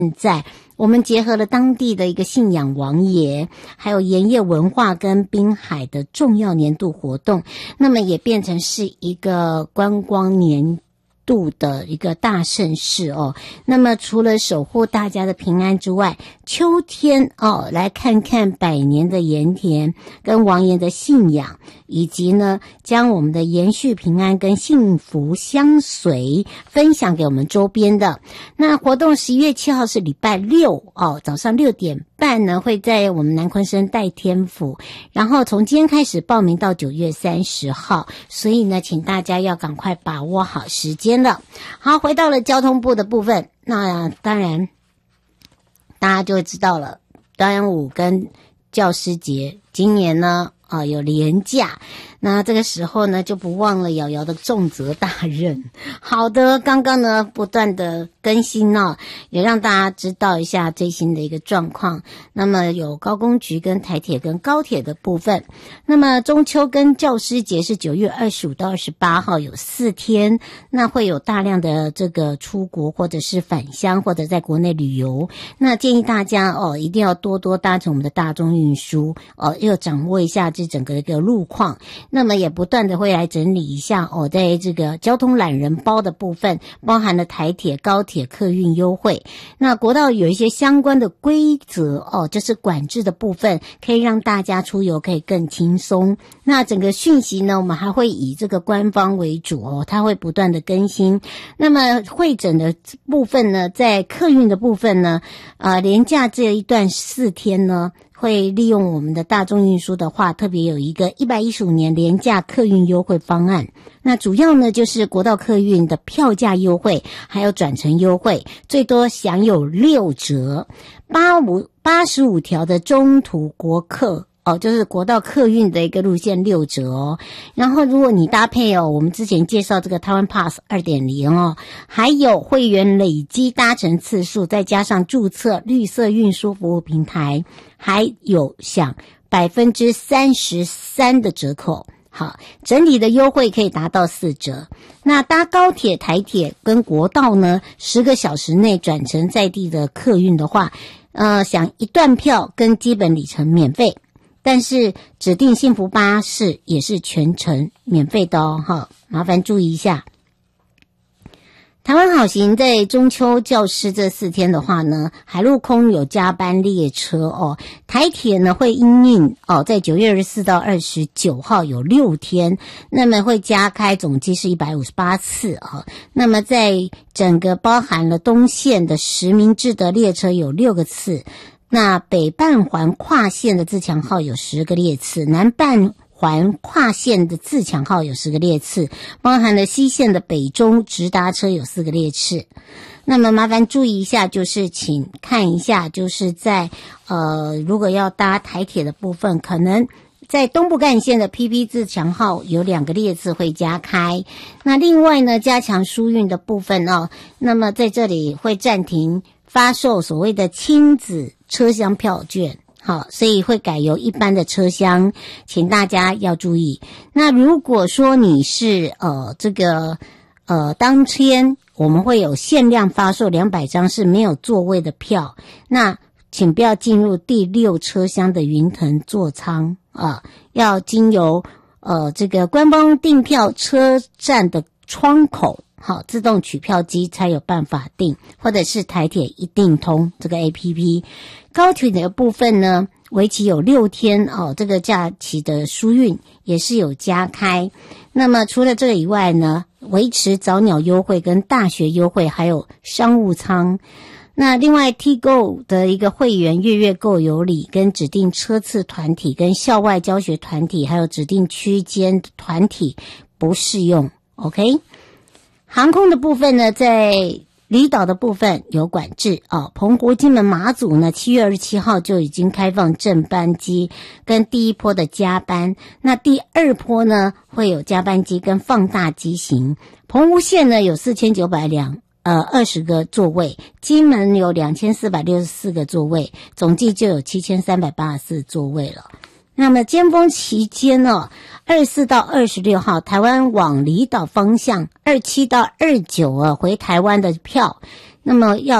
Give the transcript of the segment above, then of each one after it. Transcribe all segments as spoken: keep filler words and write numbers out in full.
在我们结合了当地的一个信仰王爷，还有盐业文化跟滨海的重要年度活动，那么也变成是一个观光年度的一个大盛事哦。那么除了守护大家的平安之外，秋天哦，来看看百年的盐田跟王爷的信仰，以及呢将我们的延续平安跟幸福相随分享给我们周边的。那活动十一月七号是礼拜六哦，早上六点半呢会在我们南鲲生代天府，然后从今天开始报名到九月三十号，所以呢请大家要赶快把握好时间了。好，回到了交通部的部分，那当然大家就会知道了，端午跟教师节今年呢啊有连假，那这个时候呢就不忘了瑶瑶的重责大任。好的，刚刚呢不断的更新哦，也让大家知道一下最新的一个状况。那么有高工局跟台铁跟高铁的部分，那么中秋跟教师节是九月二十五到二十八号，有四天，那会有大量的这个出国或者是返乡或者在国内旅游，那建议大家哦一定要多多搭乘我们的大众运输哦，要掌握一下这整个一个路况。那么也不断的会来整理一下哦，在这个交通懒人包的部分，包含了台铁、高铁客运优惠。那国道有一些相关的规则哦，就是管制的部分，可以让大家出游可以更轻松。那整个讯息呢，我们还会以这个官方为主哦，它会不断的更新。那么会诊的部分呢，在客运的部分呢，呃，连假这一段四天呢，会利用我们的大众运输的话，特别有一个一百一十五年廉价客运优惠方案。那主要呢就是国道客运的票价优惠，还有转乘优惠，最多享有六折，八五八十五条的中途国客哦，就是国道客运的一个路线六折哦。然后如果你搭配哦，我们之前介绍这个台湾 Pass 二点零 哦，还有会员累积搭乘次数，再加上注册绿色运输服务平台，还有享百分之三十三的折扣。好，整体的优惠可以达到四折。那搭高铁、台铁跟国道呢，十个小时内转乘在地的客运的话，呃，享一段票跟基本里程免费。但是指定幸福巴士也是全程免费的哦，哈，麻烦注意一下。台湾好行在中秋教师这四天的话呢，海陆空有加班列车哦，台铁呢会因应哦，在九月二十四到二十九号有六天，那么会加开总计是一百五十八次哦。那么在整个包含了东线的实名制的列车有六个次，那北半环跨线的自强号有十个列次，南半环跨线的自强号有十个列次，包含了西线的北中直达车有四个列次。那么麻烦注意一下，就是请看一下，就是在呃，如果要搭台铁的部分，可能在东部干线的 P P 自强号有两个列次会加开。那另外呢，加强疏运的部分哦，那么在这里会暂停发售所谓的亲子车厢票券。好，所以会改由一般的车厢，请大家要注意。那如果说你是呃这个呃当天我们会有限量发售两百张是没有座位的票，那请不要进入第六车厢的云腾座舱啊，要经由呃这个官方订票车站的窗口。好，自动取票机才有办法订，或者是台铁一订通这个 A P P。 高铁的部分呢，为期有六天哦，这个假期的疏运也是有加开。那么除了这个以外呢，维持早鸟优惠跟大学优惠，还有商务舱。那另外 T-Go 的一个会员月月购有礼，跟指定车次团体跟校外教学团体，还有指定区间团体不适用 OK。航空的部分呢，在离岛的部分有管制哦。澎湖、金门、马祖呢，七月二十七号就已经开放正班机跟第一波的加班，那第二波呢会有加班机跟放大机型。澎湖县呢有四千九百两呃二十个座位，金门有两千四百六十四个座位，总计就有七千三百八十四座位了。那么尖峰期间呢，二十四到二十六号台湾往离岛方向，二十七到二十九啊回台湾的票，那么要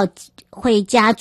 会加